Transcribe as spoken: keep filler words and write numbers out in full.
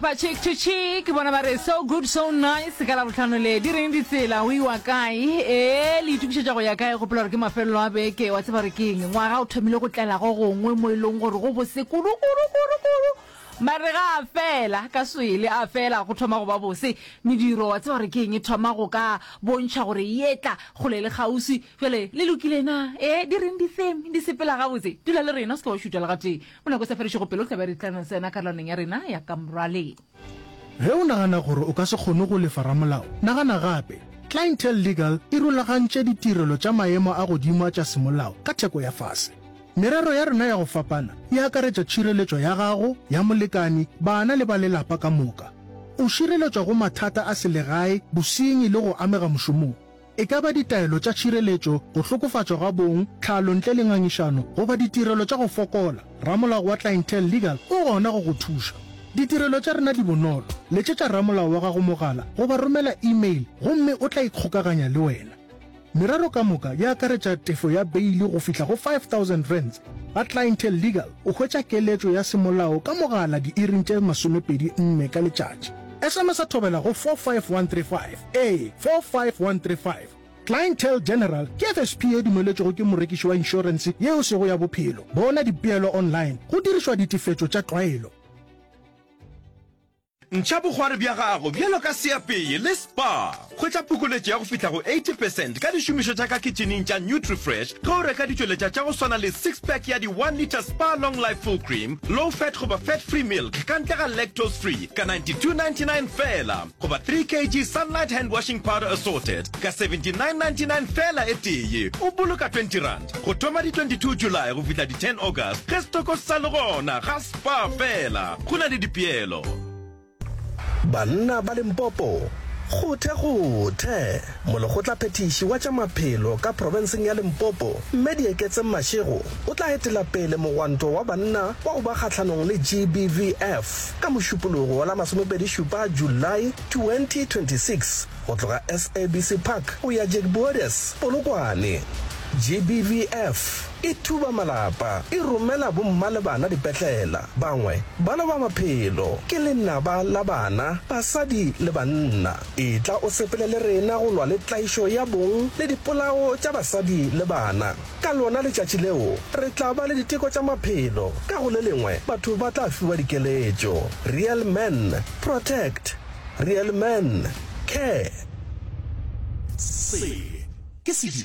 But cheek to cheek, bona ba re so good so nice ka la botlhano le di reng di tsela o iwa kae e le tukisetsa go ya kae go pela re ke mafelo a beke wa tseba re keng ngwaga o thomile go tlela go gongwe mo ilong gore go bo se kuru kuru kuru kuru mare ga fela ka swele a fela go thoma go ba bose mediro wa tseba re keng e thoma go ka bontsha gore yetla go le le gausi fele le lokile na e di reng di same di sepela ga botse dula le rena se go shutela ga teng mona go sa fere go pelo tla ba re tlana sena ka laneng ya rena ya kamrale ge o nagana gore o ka se kgone go lefara molao nagana gape Clientele Legal e rulagantše ditirelo tša maemo a godimo tša semolao ka theko ya fase merero ya rena ya go fapana e akaretša tšhireletšo ya gago ya molekani bana le ba lelapa ka moka o šireletšwa go mathata a selegae bosenyi le go amega mošomong e ka ba ditaelo tša tšhireletšo go hlokofatšwa ga bong tlhalo ntle le ngangišano goba ditirelo tša go fokola ramolao wa Clientele Legal o gona go go thuša ditirelo tša rena di bonolo letšetša ramolao wa gago mogala goba romela email gomme o tla ikgokaganya le wena merero ka moka ya akaretša tefo ya beili go fihla go five thousand rands ga Clientele Legal o hwetša keletšo ya semolao ka mogala di-iring tše masomepedi nne ka letšatši S M S a thobela go four five one three five a four five one three five Clientele General ke F S P e dumeletšego ke morekiši wa inšorense yeo sego ya bophelo bona dipeelo online go dirišwa ditefetšo tša tlwaelo ntšha bogware bja gago bjalo ka seapeye le spa kgwetša pukuletšo ya go fihla go eighty percent ka dišomišo tša ka kitcheneng tša Nutrifresh ge o reka ditšweletša tša go swana le six pack ya di one litre spa long life full cream low fat goba fat free milk ka ntle ga lactose free ka ninety-two ninety-nine fela goba three kilograms sunlight hand washing powder assorted ka seventy-nine ninety-nine fela e tee o boloka twenty rand go thoma di twenty-two July go fihla di ten August ge stoko sa le gona ga spa fela go na le dipeelo banna ba Limpopo gothe gothe mologotla phetiši wa tša maphelo ka provinseng ya Limpopo mme di eketse mašego o tla etela pele mogwanto wa banna wa go ba kgatlhanong le G B V F ka mošupologo wa la masomepedi šupa July twenty twenty-six go tloga S A B C Park o ya Jack Borders Polokwane G B V F e thuba malapa e romela bomma le bana dipetlela bangwe bana ba maphelo ke lenaba la bana basadi le banna e tla o sepele le rena go lwa le tlaišo ya bong le dipolao tša basadi le bana ka lona letšatši leo re tla ba le diteko tša maphelo ka go le lengwe batho ba tla fiwa dikeletšo Real Men Protect Real Men Care. Se ke se